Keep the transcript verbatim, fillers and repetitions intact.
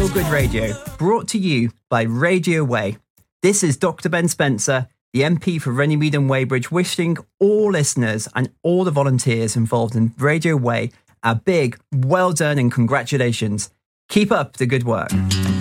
Feel Good Radio, brought to you by Radio Way. This is Doctor Ben Spencer, the M P for Runnymede and Weybridge, wishing all listeners and all the volunteers involved in Radio Way a big well done and congratulations. Keep up the good work.